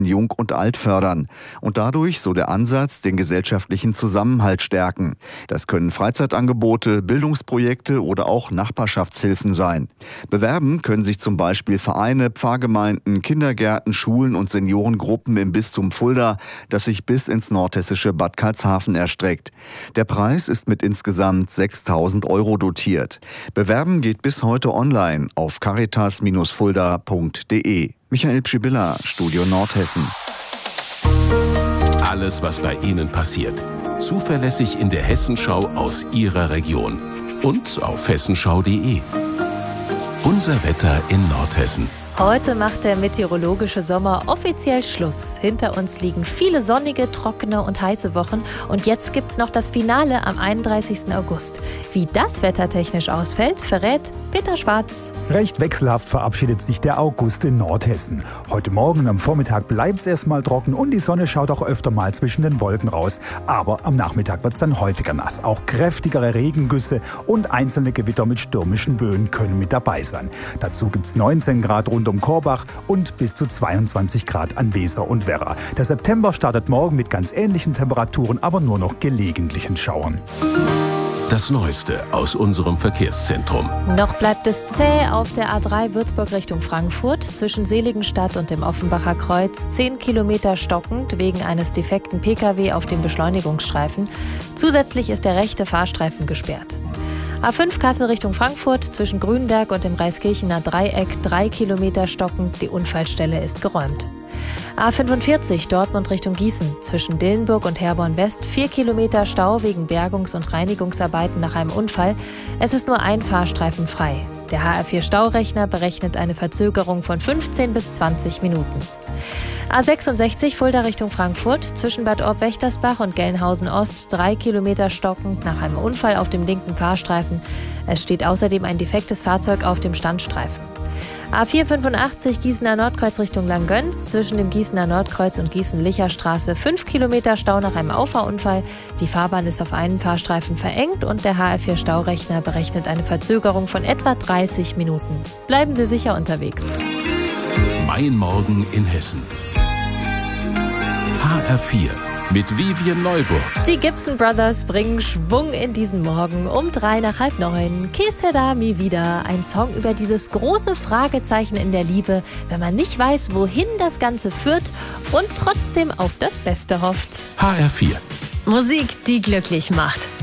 Jung und Alt fördern und dadurch, so der Ansatz, den gesellschaftlichen Zusammenhalt stärken. Das können Freizeitangebote, Bildungsprojekte oder auch Nachbarschaftshilfen sein. Bewerben können sich zum Beispiel Vereine, Pfarrgemeinden, Kindergärten, Schulen und Seniorengruppen im Bistum Fulda, das sich bis ins nordhessische Bad Karlshafen erstreckt. Der Preis ist mit insgesamt 6.000 € dotiert. Bewerben geht bis heute online auf caritas-fulda.de. Michael Pschibilla, Studio Nordhessen. Alles, was bei Ihnen passiert, zuverlässig in der Hessenschau aus Ihrer Region und auf hessenschau.de. Unser Wetter in Nordhessen. Heute macht der meteorologische Sommer offiziell Schluss. Hinter uns liegen viele sonnige, trockene und heiße Wochen. Und jetzt gibt's noch das Finale am 31. August. Wie das wettertechnisch ausfällt, verrät Peter Schwarz. Recht wechselhaft verabschiedet sich der August in Nordhessen. Heute Morgen am Vormittag bleibt's erstmal trocken und die Sonne schaut auch öfter mal zwischen den Wolken raus. Aber am Nachmittag wird's dann häufiger nass. Auch kräftigere Regengüsse und einzelne Gewitter mit stürmischen Böen können mit dabei sein. Dazu gibt's 19 Grad rund um Korbach und bis zu 22 Grad an Weser und Werra. Der September startet morgen mit ganz ähnlichen Temperaturen, aber nur noch gelegentlichen Schauern. Das Neueste aus unserem Verkehrszentrum. Noch bleibt es zäh auf der A3 Würzburg Richtung Frankfurt. Zwischen Seligenstadt und dem Offenbacher Kreuz 10 Kilometer stockend wegen eines defekten Pkw auf dem Beschleunigungsstreifen. Zusätzlich ist der rechte Fahrstreifen gesperrt. A5 Kassel Richtung Frankfurt, zwischen Grünberg und dem Reiskirchener Dreieck 3 Kilometer stockend, die Unfallstelle ist geräumt. A45 Dortmund Richtung Gießen, zwischen Dillenburg und Herborn West 4 Kilometer Stau wegen Bergungs- und Reinigungsarbeiten nach einem Unfall. Es ist nur ein Fahrstreifen frei. Der HR4 Staurechner berechnet eine Verzögerung von 15 bis 20 Minuten. A66 Fulda Richtung Frankfurt, zwischen Bad Orb-Wächtersbach und Gelnhausen Ost 3 Kilometer stockend nach einem Unfall auf dem linken Fahrstreifen. Es steht außerdem ein defektes Fahrzeug auf dem Standstreifen. A485 Gießener Nordkreuz Richtung Langgöns, zwischen dem Gießener Nordkreuz und Gießen-Licher-Straße 5 Kilometer Stau nach einem Auffahrunfall. Die Fahrbahn ist auf einen Fahrstreifen verengt und der HR4 Staurechner berechnet eine Verzögerung von etwa 30 Minuten. Bleiben Sie sicher unterwegs. Mein Morgen in Hessen. HR4 mit Vivian Neuburg. Die Gibson Brothers bringen Schwung in diesen Morgen um 8:45. Que sera mi vida? Ein Song über dieses große Fragezeichen in der Liebe, wenn man nicht weiß, wohin das Ganze führt und trotzdem auf das Beste hofft. HR4. Musik, die glücklich macht.